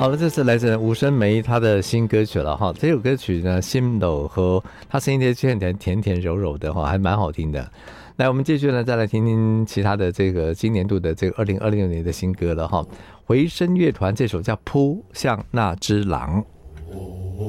好了，这是来自吴声梅她的新歌曲了哈。这首歌曲呢，心柔和她声音甜甜柔柔的哈，还蛮好听的。来，我们继续呢，再来听听其他的这个今年度的这个2026年的新歌了哈。回声乐团这首叫《扑向那只狼》。